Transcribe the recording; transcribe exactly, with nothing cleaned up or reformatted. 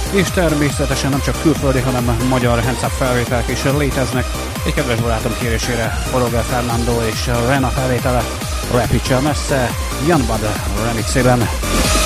és természetesen nem csak külföldi, hanem magyar handszap felvételek is léteznek. Egy kedves barátom kérésére Jorge Fernando és Rena felvétele Repítse messze Jan Bad remixében.